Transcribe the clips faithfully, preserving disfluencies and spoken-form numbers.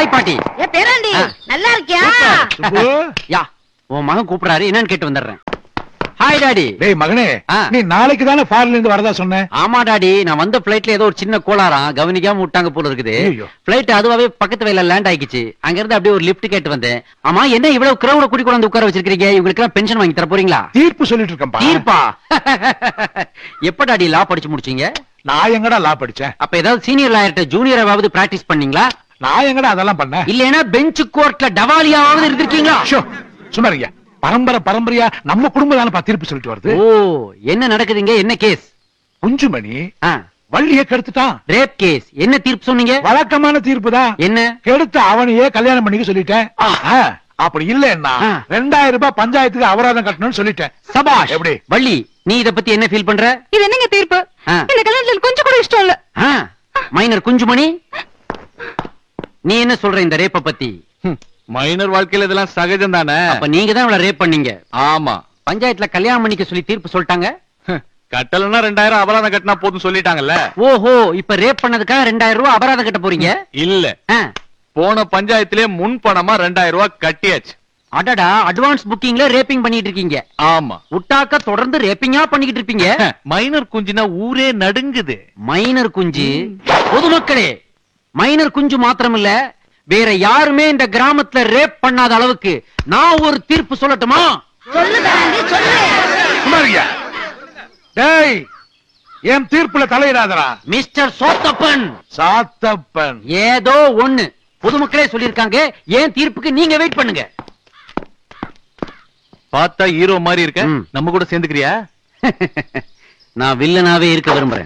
Hi பாட்டி. ஏ பேராண்டி, நல்லா இருக்கியா? யா, உன் மகன் கூப்பிடாரு, என்னன்னு கேட்டு வந்துடுறேன். Hi daddy. டேய் மகனே, நீ நாளைக்கு தானே ஃபாரின்ல இருந்து வரதா சொன்ன? ஆமா டாடி, நான் வந்த பிளைட்ல ஏதோ ஒரு சின்ன கோளாறாம், கவனிக்காம விட்டாங்க போல இருக்குது. பிளைட் அதுவாவே பக்கத்து வயல லேண்ட் ஆயிடுச்சு. அங்க இருந்து அப்படியே ஒரு லிஃப்ட் கேட்டு வந்தேன். ஆமா, என்ன இவ்வளவு கிரௌட கூட்டி கொண்டு உட்கார வச்சிருக்கீங்க? இவங்களுக்கு எல்லாம் பென்ஷன் வாங்கி தர போறீங்களா? தீர்ப்பு சொல்லிட்டு இருக்கேன். தீர்ப்பா? எப்ப டாடி லா படிச்சு முடிச்சீங்க? நான் எங்கடா லா படிச்சேன்? அப்ப ஏதாவது சீனியர் லாயர்ட்ட ஜூனியராவது பிராக்டிஸ் பண்ணீங்களா? நான் எங்கடா அதெல்லாம் பண்ணேன்? இல்லனா பெஞ்ச் கோர்ட்ல டவாலியாவது இருந்திருக்கீங்களா? சும்மா இருங்க. பரம்பரை பரம்பரையா நம்ம குடும்பம் தானே தீர்ப்பு சொல்லிட்டு வருது. ஓ, என்ன நடக்குதுங்க? என்ன கேஸ்? குஞ்சுமணி வள்ளியை கெடுத்துட்டான். Rape case. என்ன தீர்ப்பு சொன்னீங்க? வழக்கமான தீர்ப்பு தான். என்ன? கெடுத்து அவனையே கல்யாணம் பண்ணிக்க சொல்லிட்டேன். அப்படி இல்லன்னா ரெண்டாயிரம் ரூபாய் பஞ்சாயத்துக்கு அபராதம் கட்டணும்னு சொல்லிட்டேன். சபாஷ். எப்படி வள்ளி, நீ இத பத்தி என்ன ஃபீல் பண்ற? இது என்னங்க தீர்ப்பு? இந்த கல்யாணத்துல கொஞ்சம் கூட இஷ்டம் இல்ல. மைனர் குஞ்சுமணி, நீ என்ன சொல்ற இந்த ரேப்ப பத்தி? மைனர் வாழ்க்கையில இதெல்லாம் சகஜம் தானே. அப்ப நீங்க தான் இவள ரேப் பண்ணீங்க. ஆமா. பஞ்சாயத்துல கல்யாணம் பண்ணிக்க சொல்லி தீர்ப்பு சொல்லிட்டாங்க. கட்டலன்னா ரெண்டாயிரம் அபராதம் கட்டினா போதும் சொல்லிட்டாங்கல்ல. ஓஹோ, இப்ப ரேப் பண்ணதுக்காக ரெண்டாயிரம் ரூபாய் அபராதம் கட்ட போறீங்க? இல்ல, போன பஞ்சாயத்திலே முன் பணமா ரெண்டாயிரம் ரூபாய் கட்டியாச்சு. அடடா, அட்வான்ஸ் புக்கிங்ல ரேப்பிங் பண்ணிட்டு இருக்கீங்க. ஆமா. உட்டாக்க தொடர்ந்து ரேப்பிங்கா பண்ணிக்கிட்டு இருப்பீங்க. மைனர் குஞ்சுனா ஊரே நடுங்குது. மைனர் குஞ்சு? பொதுமக்களே, மைனர் குஞ்சு மாத்திரம் இல்ல, வேற யாருமே இந்த கிராமத்துல ரேப் பண்ணாத அளவுக்கு நான் ஒரு தீர்ப்பு சொல்லட்டுமா? டேய், என் தீர்ப்புல தலையிடாதடா. மிஸ்டர் சோத்தப்பன். சாத்தப்பன் ஏதோ ஒண்ணு பொதுமக்களே சொல்லிருக்காங்க. ஏன் தீர்ப்புக்கு நீங்க வெயிட் பண்ணுங்க. பார்த்தா ஹீரோ மாதிரி இருக்க, நம்ம கூட சேர்ந்துக்கிறியா? நான் வில்லனாவே இருக்க விரும்புறேன்.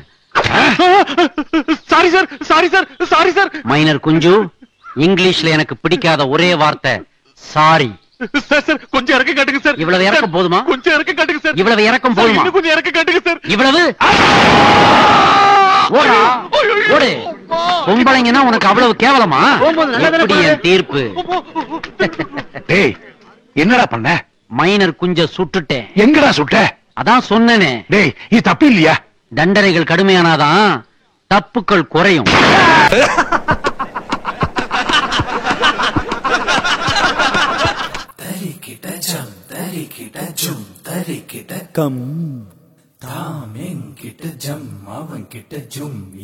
Sorry sir, sorry sir, sorry sir. Minor குஞ்சு, இங்கிலீஷ்ல எனக்கு பிடிக்காத ஒரே வார்த்தை சாரி. சார் சார், கொஞ்சம் இறக்க காட்டுங்க சார். இவ்வளவு இறக்கம் போதுமா? கொஞ்சம் இறக்க காட்டுங்க சார். இவ்வளவு இறக்கம் போதுமா? கொஞ்சம் இறக்க காட்டுங்க சார். இவ்வளவு ஓடா ஓடு. பொம்பளைங்கன்னா உனக்கு அவ்வளவு கேவலமா? எப்படி என் தீர்ப்பு? டேய், என்னடா பண்ண? மைனர் குஞ்ச சுட்டுட்டேன். எங்கடா சுட்ட? அதான் சொன்னனே. டேய், இது தப்பு இல்லையா? தண்டனைகள் கடுமையானாதான் தப்புக்கள் குறையும். தரிக்கிட்ட ஜம் தரிக்கிட்ட ஜும் தரிக்கிட்ட கம் தாம் என்கிட்ட ஜம் அவன் கிட்ட ஜும்